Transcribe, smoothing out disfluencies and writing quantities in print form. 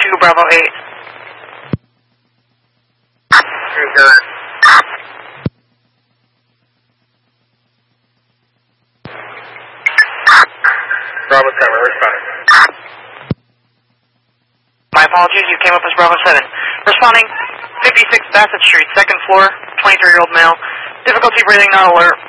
Bravo 8. Bravo 7, responding. My apologies, you came up as Bravo 7. Responding, 56 Bassett Street, second floor, 23-year-old male. Difficulty breathing, not alert.